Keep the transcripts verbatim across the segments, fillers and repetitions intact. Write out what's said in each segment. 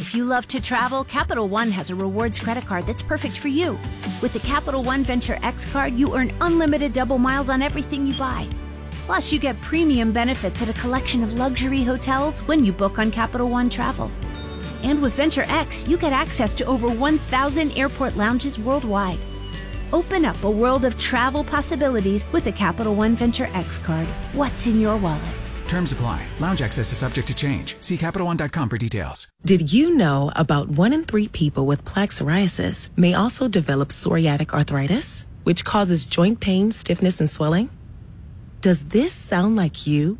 If you love to travel, Capital One has a rewards credit card that's perfect for you. With the Capital One Venture X card, you earn unlimited double miles on everything you buy. Plus, you get premium benefits at a collection of luxury hotels when you book on Capital One Travel. And with Venture X, you get access to over one thousand airport lounges worldwide. Open up a world of travel possibilities with the Capital One Venture X card. What's in your wallet? Terms apply. Lounge access is subject to change. See Capital One dot com for details. Did you know about one in three people with plaque psoriasis may also develop psoriatic arthritis, which causes joint pain, stiffness, and swelling? Does this sound like you?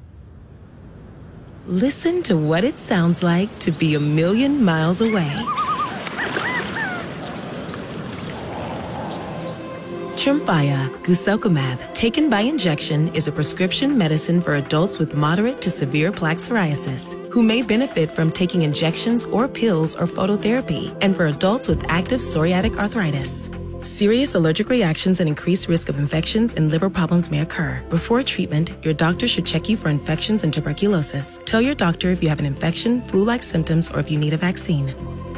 Listen to what it sounds like to be a million miles away. Tremfya guselkumab, taken by injection, is a prescription medicine for adults with moderate to severe plaque psoriasis who may benefit from taking injections or pills or phototherapy, and for adults with active psoriatic arthritis. Serious allergic reactions and increased risk of infections and liver problems may occur. Before treatment, your doctor should check you for infections and tuberculosis. Tell your doctor if you have an infection, flu-like symptoms, or if you need a vaccine.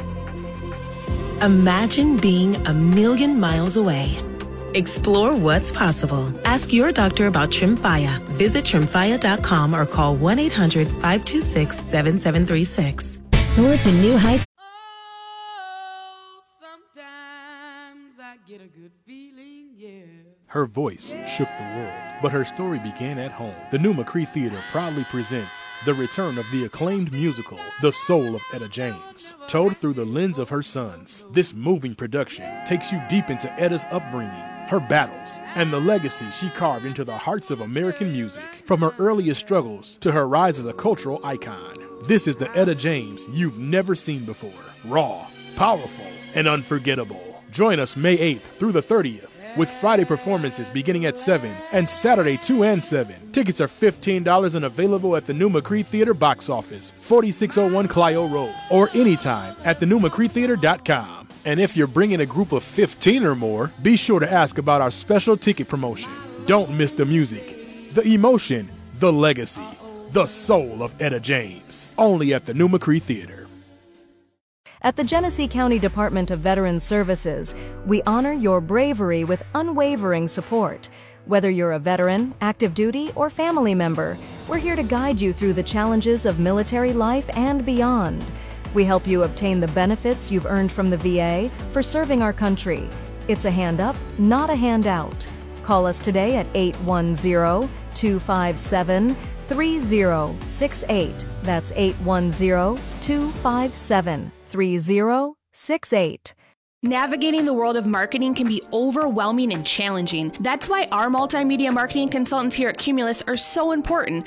Imagine being a million miles away. Explore what's possible. Ask your doctor about Tremfya. Visit tremfya dot com or call one eight hundred, five two six, seven seven three six. Soar to new heights. Oh, sometimes I get a good feeling, yeah. Her voice shook the world, but her story began at home. The New McCree Theater proudly presents the return of the acclaimed musical, The Soul of Etta James. Told through the lens of her sons, this moving production takes you deep into Etta's upbringing, her battles, and the legacy she carved into the hearts of American music, from her earliest struggles to her rise as a cultural icon. This is the Etta James you've never seen before. Raw, powerful, and unforgettable. Join us May eighth through the thirtieth. With Friday performances beginning at seven and Saturday two and seven. Tickets are fifteen dollars and available at the New McCree Theater box office, forty-six oh one Clio Road, or anytime at the new mccree theater dot com. And if you're bringing a group of fifteen or more, be sure to ask about our special ticket promotion. Don't miss the music, the emotion, the legacy, the soul of Etta James. Only at the New McCree Theater. At the Genesee County Department of Veterans Services, we honor your bravery with unwavering support. Whether you're a veteran, active duty, or family member, we're here to guide you through the challenges of military life and beyond. We help you obtain the benefits you've earned from the V A for serving our country. It's a hand up, not a handout. Call us today at eight one zero, two five seven, three zero six eight. That's eight one zero, two five seven, three zero six eight. Navigating the world of marketing can be overwhelming and challenging. That's why our multimedia marketing consultants here at Cumulus are so important.